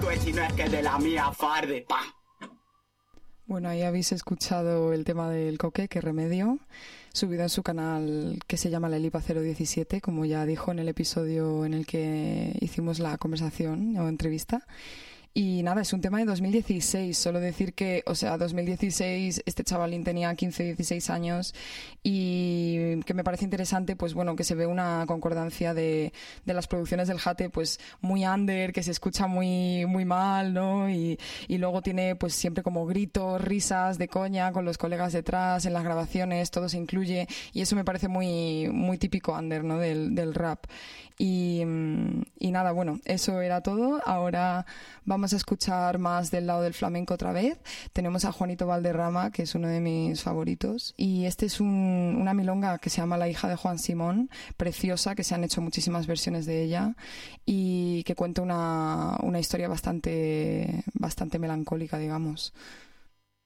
pues si no es que de la mía farde, pa. Bueno, ahí habéis escuchado el tema del Coque, que remedio, subido en su canal que se llama La Elipa 017, como ya dijo en el episodio en el que hicimos la conversación o entrevista. Y nada, es un tema de 2016, solo decir que, o sea, 2016 este chavalín tenía 15, 16 años y que me parece interesante, pues bueno, que se ve una concordancia de las producciones del Jate, pues muy under, que se escucha muy, muy mal, ¿no? Y luego tiene pues siempre como gritos, risas de coña con los colegas detrás, en las grabaciones, todo se incluye y eso me parece muy, muy típico under, ¿no? Del rap. Y nada, bueno, eso era todo. Ahora vamos a escuchar más del lado del flamenco otra vez. Tenemos a Juanito Valderrama, que es uno de mis favoritos. Y este es una milonga que se llama La hija de Juan Simón, preciosa, que se han hecho muchísimas versiones de ella y que cuenta una historia bastante melancólica, digamos.